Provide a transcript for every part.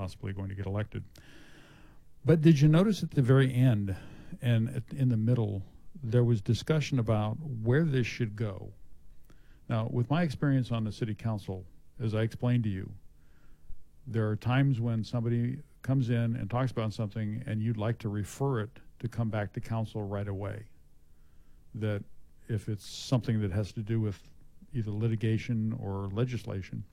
possibly going to get elected. But did you notice at the very end and in the middle, there was discussion about where this should go? Now, with my experience on the city council, as I explained to you, there are times when somebody comes in and talks about something and you'd like to refer it to come back to council right away. That if it's something that has to do with either litigation or legislation,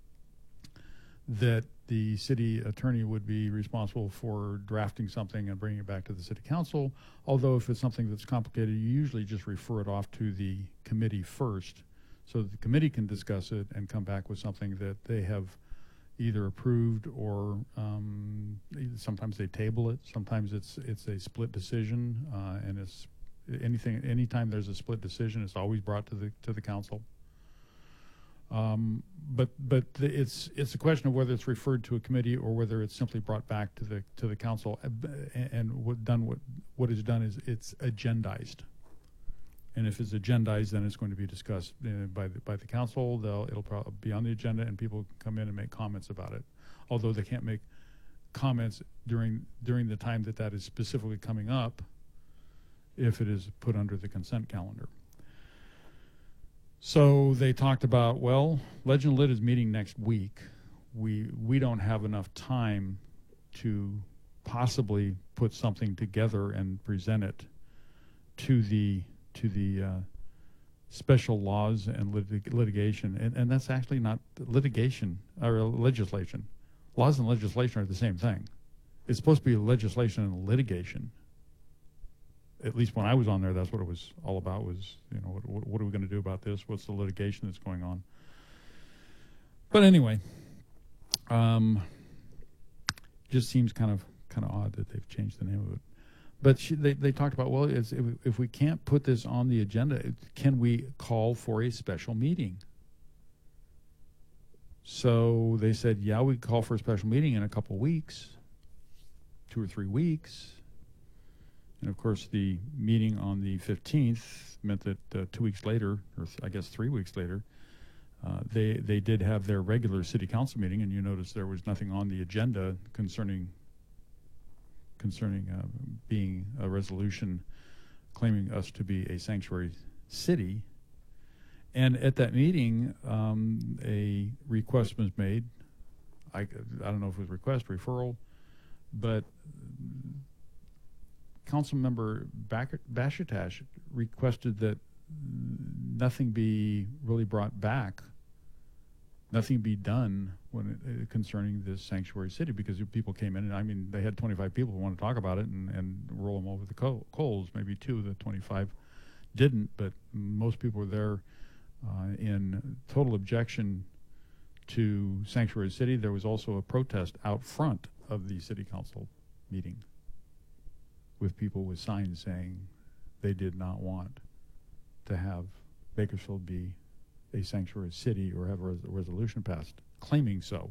that the city attorney would be responsible for drafting something and bringing it back to the city council. Although if it's something that's complicated, you usually just refer it off to the committee first so that the committee can discuss it and come back with something that they have either approved or sometimes they table it. Sometimes it's a split decision, and it's anytime there's a split decision, it's always brought to the council. But it's a question of whether it's referred to a committee or whether it's simply brought back to the council. And what is done is it's agendized. And if it's agendized, then it's going to be discussed by the council. It'll probably be on the agenda, and people can come in and make comments about it. Although they can't make comments during the time that is specifically coming up, if it is put under the consent calendar. So they talked about, well, Legend Lit is meeting next week. We don't have enough time to possibly put something together and present it to the special laws and litigation. And that's actually not litigation or legislation. Laws and legislation are the same thing. It's supposed to be legislation and litigation. At least when I was on there, that's what it was all about, was, you know, what are we going to do about this? What's the litigation that's going on? But anyway, just seems kind of odd that they've changed the name of it. But they talked about, well, if we can't put this on the agenda, can we call for a special meeting? So they said, yeah, we call for a special meeting in a couple of weeks, 2 or 3 weeks. And of course, the meeting on the 15th meant that 2 weeks later, or I guess 3 weeks later, they did have their regular city council meeting, and you notice there was nothing on the agenda concerning being a resolution claiming us to be a sanctuary city. And at that meeting, a request was made. I don't know if it was request, referral, but Councilmember Bashatash requested that nothing be really brought back, nothing be done concerning this sanctuary city, because people came in, and I mean, they had 25 people who want to talk about it and roll them over the coals. Maybe 2 of the 25 didn't, but most people were there in total objection to sanctuary city. There was also a protest out front of the city council meeting with people with signs saying they did not want to have Bakersfield be a sanctuary city or have a resolution passed claiming so.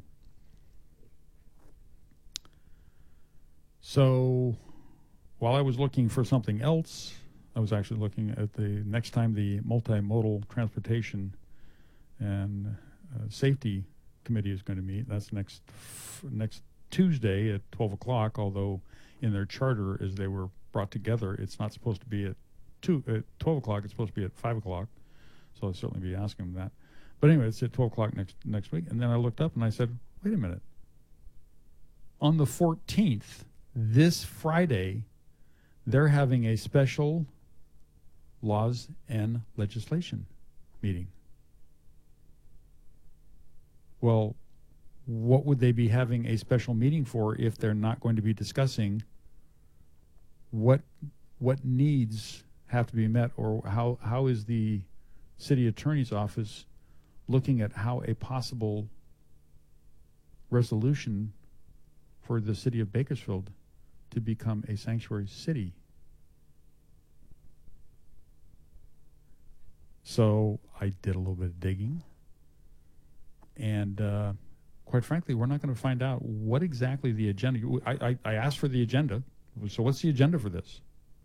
So while I was looking for something else, I was actually looking at the next time the Multimodal Transportation and Safety Committee is going to meet. That's next Tuesday at 12 o'clock, although in their charter, as they were brought together, it's not supposed to be at 12 o'clock, it's supposed to be at 5 o'clock. So I'll certainly be asking them that. But anyway, it's at 12 o'clock next week. And then I looked up and I said, wait a minute. On the 14th, this Friday, they're having a special laws and legislation meeting. Well, what would they be having a special meeting for if they're not going to be discussing what needs have to be met, or how is the city attorney's office looking at how a possible resolution for the city of Bakersfield to become a sanctuary city? So I did a little bit of digging, and quite frankly, we're not going to find out what exactly the agenda. I asked for the agenda. So what's the agenda for this?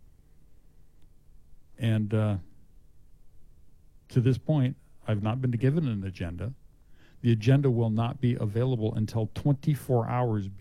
And to this point, I've not been given an agenda. The agenda will not be available until 24 hours